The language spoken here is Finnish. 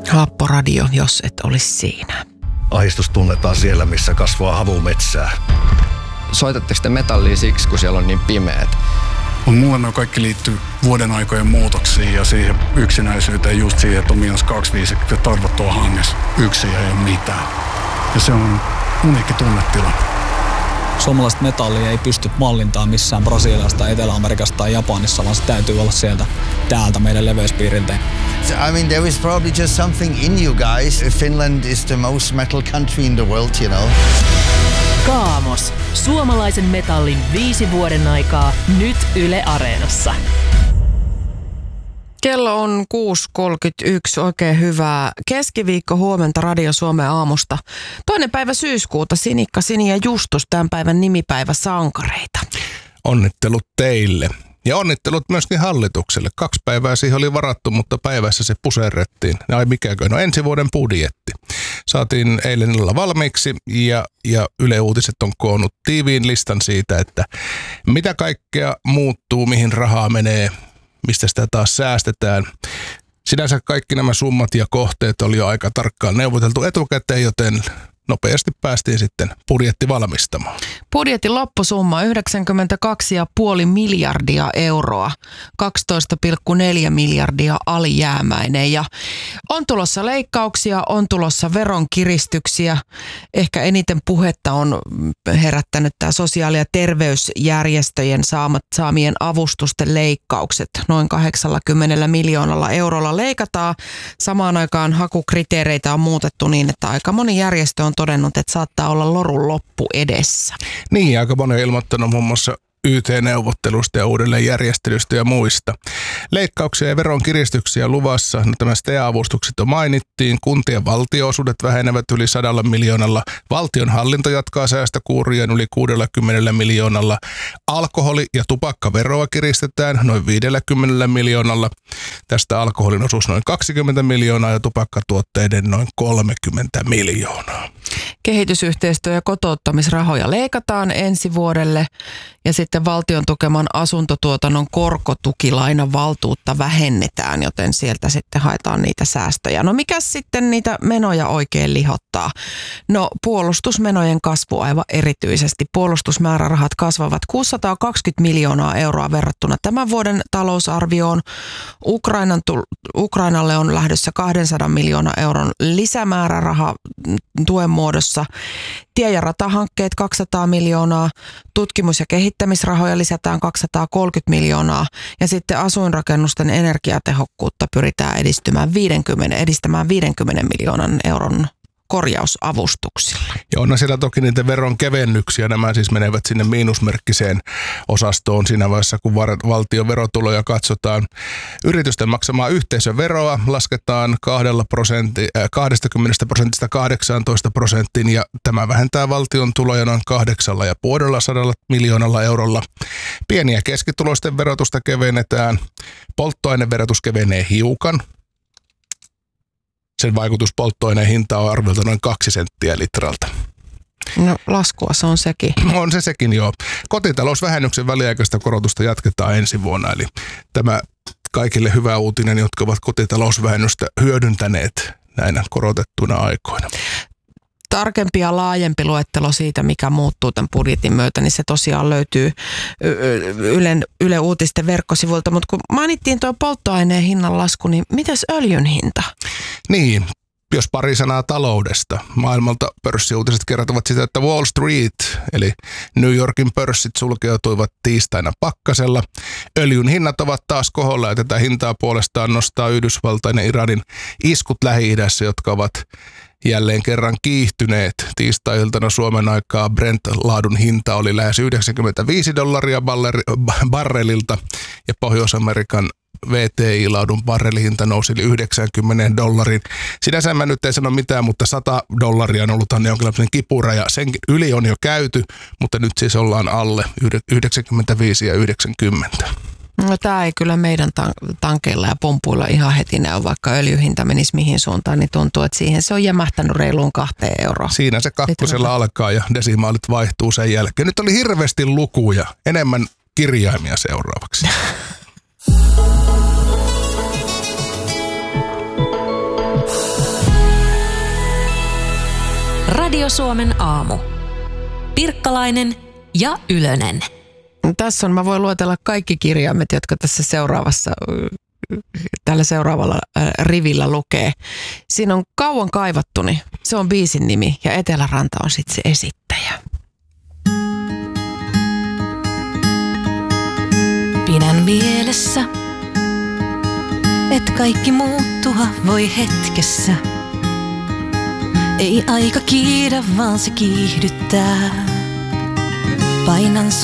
Happoradio, jos et olisi siinä. Ahdistus tunnetaan siellä, missä kasvaa havumetsää. Soitatteko te metallia siksi, kun siellä on niin pimeät? Mulle ne kaikki liittyy vuoden aikojen muutoksiin ja siihen yksinäisyyteen, just siihen, että on -25 ja tarvot on hangessa. Yksin ei ole mitään. Ja se on uniikki tunnetila. Suomalaista metallia ei pysty mallintaan missään Brasiliasta, Etelä-Amerikasta tai Japanissa, vaan se täytyy olla täältä meidän leveyspiiriltä. I mean, there is probably just something in you guys. Finland is the most metal country in the world, you know. Kaamos. Suomalaisen metallin 5 vuoden aikaa. Nyt Yle Areenassa. Kello on 6.31. Oikein hyvää keskiviikko huomenta Radio Suomen aamusta. 2. päivä syyskuuta. Sinikka, Sini ja Justus, tämän päivän nimipäiväsankareita. Onnittelut teille. Ja onnittelut myöskin hallitukselle. 2 päivää siihen oli varattu, mutta päivässä se puserrettiin. Ai mikäkö? No ensi vuoden budjetti. Saatiin eilen illalla valmiiksi ja Yle Uutiset on koonnut tiiviin listan siitä, että mitä kaikkea muuttuu, mihin rahaa menee, mistä sitä taas säästetään. Sinänsä kaikki nämä summat ja kohteet oli jo aika tarkkaan neuvoteltu etukäteen, joten nopeasti päästiin sitten budjetti valmistamaan. Budjetin loppusumma 92,5 miljardia euroa, 12,4 miljardia alijäämäinen. Ja on tulossa leikkauksia, on tulossa veronkiristyksiä. Ehkä eniten puhetta on herättänyt tämä sosiaali- ja terveysjärjestöjen saamien avustusten leikkaukset. Noin 80 miljoonalla eurolla leikataan. Samaan aikaan hakukriteereitä on muutettu niin, että aika moni järjestö on todennut, että saattaa olla lorun loppu edessä. Niin, aika moni on ilmoittanut muun muassa YT-neuvottelusta ja uudelleenjärjestelystä ja muista. Leikkauksia ja veronkiristyksiä luvassa. No, tämä STEA-avustukset jo mainittiin. Kuntien valtionosuudet vähenevät yli 100 miljoonalla. Valtionhallinto jatkaa säästökuurien yli 60 miljoonalla. Alkoholi- ja tupakkaveroa kiristetään noin 50 miljoonalla. Tästä alkoholin osuus noin 20 miljoonaa ja tupakkatuotteiden noin 30 miljoonaa. Kehitysyhteistyö- ja kotouttamisrahoja leikataan ensi vuodelle ja sitten valtion tukeman asuntotuotannon korkotukilainan valtuutta vähennetään, joten sieltä sitten haetaan niitä säästöjä. No mikäs sitten niitä menoja oikein lihottaa? No puolustusmenojen kasvu aivan erityisesti. Puolustusmäärärahat kasvavat 620 miljoonaa euroa verrattuna tämän vuoden talousarvioon. Ukrainalle on lähdössä 200 miljoonaa euron lisämääräraha tuen muodossa. Tie- ja ratahankkeet 200 miljoonaa, tutkimus- ja kehittämisrahoja lisätään 230 miljoonaa ja sitten asuinrakennusten energiatehokkuutta pyritään edistämään 50 miljoonan euron korjausavustuksilla. Ja on siellä toki niitä veronkevennyksiä. Nämä siis menevät sinne miinusmerkkiseen osastoon siinä vaiheessa, kun valtion verotuloja katsotaan. Yritysten maksamaa yhteisöveroa lasketaan 20% 18% ja tämä vähentää valtion tuloja noin 850 miljoonalla eurolla. Pieni- ja keskituloisten verotusta kevennetään. Polttoaineverotus kevenee hiukan. Sen vaikutus polttoaineen hintaan on arviolta noin 2 senttiä litralta. No laskua se on sekin. On se sekin, joo. Kotitalousvähennyksen väliaikaista korotusta jatketaan ensi vuonna. Eli tämä kaikille hyvä uutinen, jotka ovat kotitalousvähennystä hyödyntäneet näinä korotettuina aikoina. Tarkempi ja laajempi luettelo siitä, mikä muuttuu tämän budjetin myötä, niin se tosiaan löytyy Yle Uutisten verkkosivuilta. Mutta kun mainittiin tuo polttoaineen hinnan lasku, niin mitäs öljyn hinta? Niin, jos pari sanaa taloudesta. Maailmalta pörssiuutiset kertovat sitä, että Wall Street, eli New Yorkin pörssit sulkeutuivat tiistaina pakkasella. Öljyn hinnat ovat taas koholla ja tätä hintaa puolestaan nostaa Yhdysvaltain ja Iranin iskut Lähi-idässä, jotka ovat jälleen kerran kiihtyneet. Tiistai-iltana Suomen aikaa Brent-laadun hinta oli lähes $95 barrelilta ja Pohjois-Amerikan VTI-laadun barrelihinta nousi yli $90. Sinänsä mä nyt ei sano mitään, mutta $100 on ollut jonkinlainen kipuraja. Sen yli on jo käyty, mutta nyt siis ollaan alle 95 ja 90. No tämä ei kyllä meidän tankeilla ja pumpuilla ihan heti näy, vaikka öljyhinta menisi mihin suuntaan, niin tuntuu, että siihen se on jämähtänyt reiluun 2 euroa. Siinä se 2 alkaa ja desimaalit vaihtuu sen jälkeen. Nyt oli hirveästi lukuja, enemmän kirjaimia seuraavaksi. Suomen aamu. Pirkkalainen ja Ylönen. Tässä on, mä voin luetella kaikki kirjaimet, jotka tässä tällä seuraavalla rivillä lukee. Siinä on Kauan kaivattuni, se on biisin nimi ja Eteläranta on sitten se esittäjä. Pidän mielessä, et kaikki muuttua voi hetkessä. Ei aika kiidä, vaan se kiihdyttää. Painan